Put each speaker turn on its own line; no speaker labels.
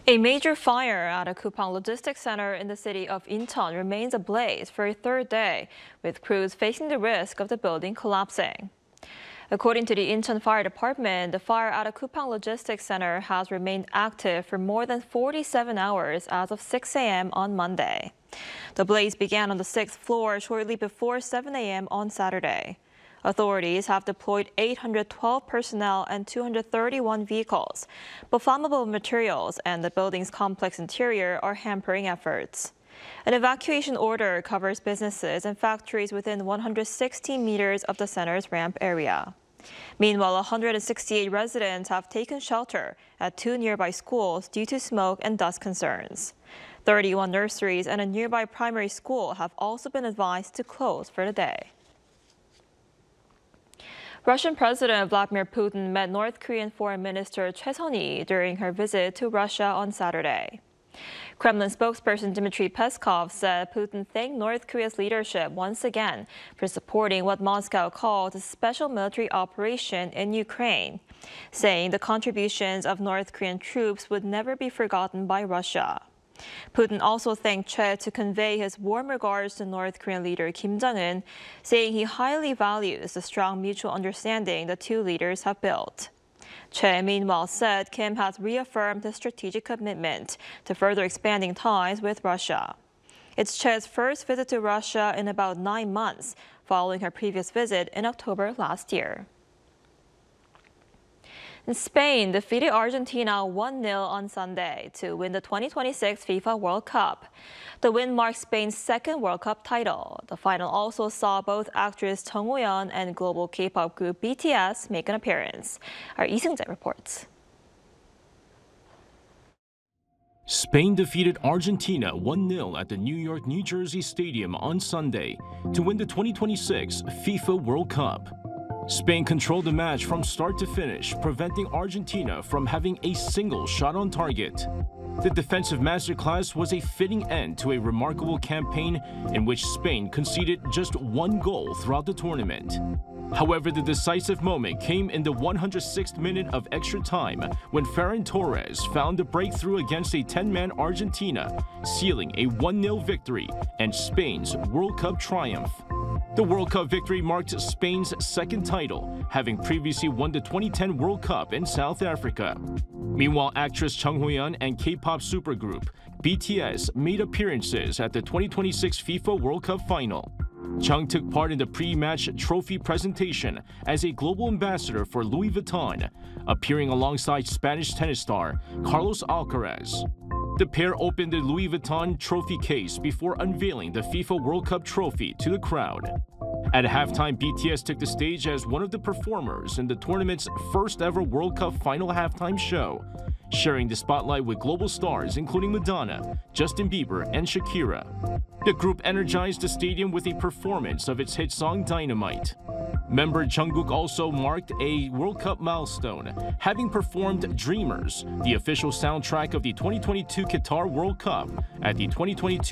A major fire at a Kupang logistics center in the city of Incheon remains ablaze for a third day, with crews facing the risk of the building collapsing. According to the Incheon Fire Department, the fire at a Kupang logistics center has remained active for more than 47 hours as of 6 a.m. on Monday. The blaze began on the 6th floor shortly before 7 a.m. on Saturday. Authorities have deployed 812 personnel and 231 vehicles, but flammable materials and the building's complex interior are hampering efforts. An evacuation order covers businesses and factories within 160 meters of the center's ramp area. Meanwhile, 168 residents have taken shelter at 2 nearby schools due to smoke and dust concerns. 31 nurseries and a nearby primary school have also been advised to close for the day. Russian President Vladimir Putin met North Korean Foreign Minister Choi Sun-hee during her visit to Russia on Saturday. Kremlin spokesperson Dmitry Peskov said Putin thanked North Korea's leadership once again for supporting what Moscow called a special military operation in Ukraine, saying the contributions of North Korean troops would never be forgotten by Russia. Putin also thanked Choi to convey his warm regards to North Korean leader Kim Jong-un, saying he highly values the strong mutual understanding the two leaders have built. Choi, meanwhile, said Kim has reaffirmed his strategic commitment to further expanding ties with Russia. It's Choi's first visit to Russia in about 9 months, following her previous visit in October last year. Spain defeated Argentina 1-0 on Sunday to win the 2026 FIFA World Cup. The win marks Spain's second World Cup title. The final also saw both actress Chung Ho-yeon and global K-pop group BTS make an appearance. Our Lee Seung-jae reports.
Spain defeated Argentina 1-0 at the New York, New Jersey Stadium on Sunday to win the 2026 FIFA World Cup. Spain controlled the match from start to finish, preventing Argentina from having a single shot on target. The defensive masterclass was a fitting end to a remarkable campaign in which Spain conceded just one goal throughout the tournament. However, the decisive moment came in the 106th minute of extra time when Ferran Torres found a breakthrough against a 10-man Argentina, sealing a 1-0 victory and Spain's World Cup triumph. The World Cup victory marked Spain's second title, having previously won the 2010 World Cup in South Africa. Meanwhile, actress Chung Ho-yeon and K-pop supergroup BTS made appearances at the 2026 FIFA World Cup final. Chung took part in the pre-match trophy presentation as a global ambassador for Louis Vuitton, appearing alongside Spanish tennis star Carlos Alcaraz. The pair opened the Louis Vuitton trophy case before unveiling the FIFA World Cup trophy to the crowd. At halftime, BTS took the stage as one of the performers in the tournament's first ever World Cup final halftime show, sharing the spotlight with global stars including Madonna, Justin Bieber, and Shakira. The group energized the stadium with a performance of its hit song Dynamite. Member Jungkook also marked a World Cup milestone, having performed Dreamers, the official soundtrack of the 2022 Qatar World Cup, at the 2022